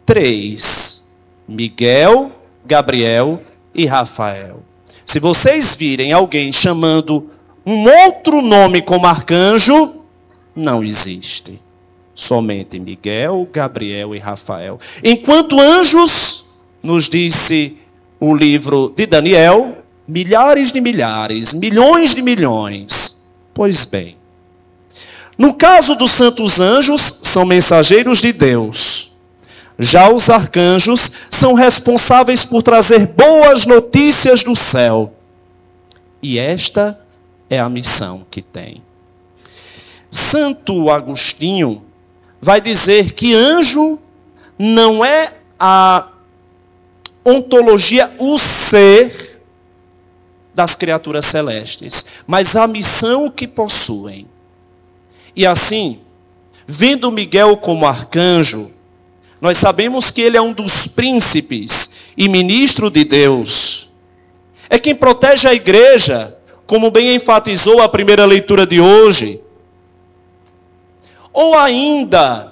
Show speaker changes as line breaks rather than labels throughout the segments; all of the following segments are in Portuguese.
3: Miguel, Gabriel e Rafael. Se vocês virem alguém chamando um outro nome como arcanjo, não existe. Somente Miguel, Gabriel e Rafael. Enquanto anjos, nos disse o livro de Daniel, milhares de milhares, milhões de milhões. Pois bem, no caso dos santos anjos, são mensageiros de Deus. Já os arcanjos são responsáveis por trazer boas notícias do céu. E esta é a missão que tem. Santo Agostinho vai dizer que anjo não é a ontologia, o ser das criaturas celestes, mas a missão que possuem. E assim, vendo Miguel como arcanjo, nós sabemos que ele é um dos príncipes e ministro de Deus. É quem protege a igreja, como bem enfatizou a primeira leitura de hoje. Ou ainda,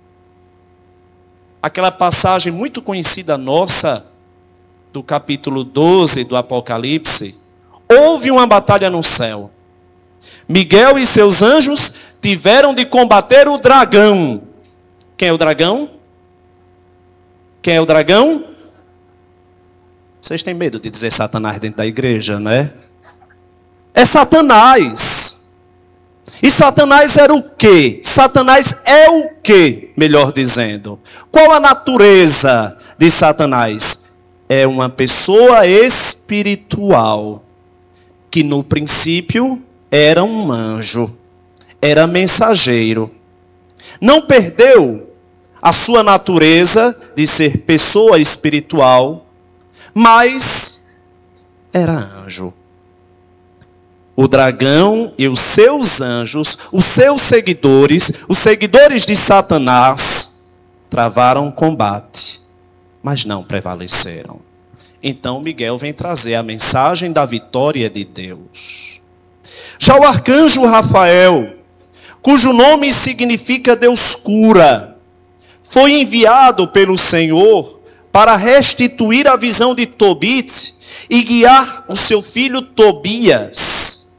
aquela passagem muito conhecida nossa, do capítulo 12 do Apocalipse, houve uma batalha no céu. Miguel e seus anjos tiveram de combater o dragão. Quem é o dragão? Quem é o dragão? Vocês têm medo de dizer Satanás dentro da igreja, né? É Satanás. E Satanás era o quê? Satanás é o quê, melhor dizendo? Qual a natureza de Satanás? É uma pessoa espiritual, que no princípio era um anjo, era mensageiro. Não perdeu a sua natureza de ser pessoa espiritual, mas era anjo. O dragão e os seus anjos, os seus seguidores, os seguidores de Satanás, travaram o combate, mas não prevaleceram. Então Miguel vem trazer a mensagem da vitória de Deus. Já o arcanjo Rafael, cujo nome significa Deus cura, foi enviado pelo Senhor para restituir a visão de Tobit e guiar o seu filho Tobias.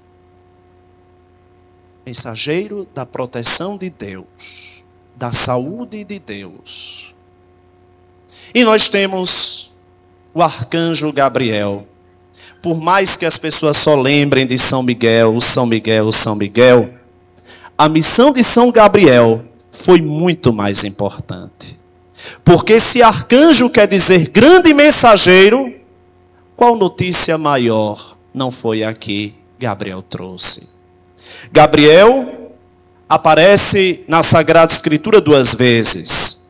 Mensageiro da proteção de Deus, da saúde de Deus. E nós temos o arcanjo Gabriel. Por mais que as pessoas só lembrem de São Miguel, São Miguel, São Miguel, a missão de São Gabriel foi muito mais importante. Porque se arcanjo quer dizer grande mensageiro, qual notícia maior não foi a que Gabriel trouxe? Gabriel aparece na Sagrada Escritura 2 vezes.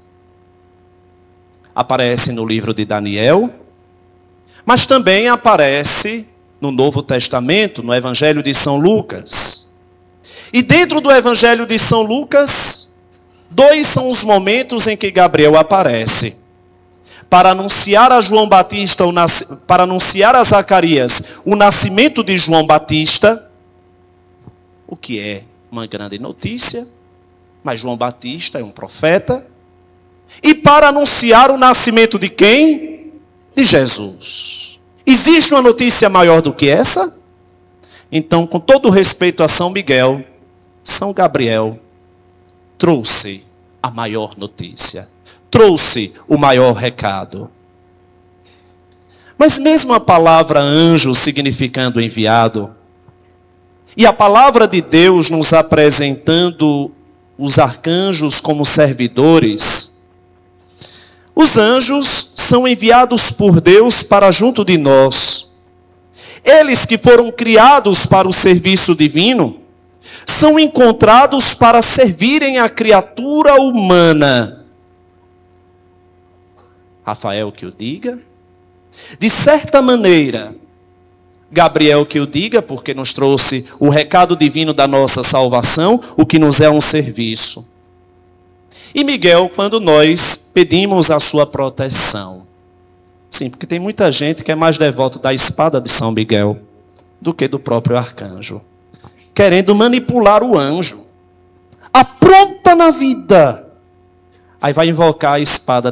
Aparece no livro de Daniel, mas também aparece no Novo Testamento, no Evangelho de São Lucas. E dentro do Evangelho de São Lucas, 2 são os momentos em que Gabriel aparece. Para anunciar a João Batista, para anunciar a Zacarias o nascimento de João Batista, o que é uma grande notícia, mas João Batista é um profeta. E para anunciar o nascimento de quem? De Jesus. Existe uma notícia maior do que essa? Então, com todo respeito a São Miguel, São Gabriel trouxe a maior notícia, trouxe o maior recado. Mas mesmo a palavra anjo significando enviado, e a palavra de Deus nos apresentando os arcanjos como servidores, os anjos são enviados por Deus para junto de nós. Eles que foram criados para o serviço divino, são encontrados para servirem a criatura humana. Rafael que o diga. De certa maneira, Gabriel que o diga, porque nos trouxe o recado divino da nossa salvação, o que nos é um serviço. E Miguel, quando nós pedimos a sua proteção. Sim, porque tem muita gente que é mais devoto da espada de São Miguel do que do próprio arcanjo, querendo manipular o anjo. Apronta na vida. Aí vai invocar a espada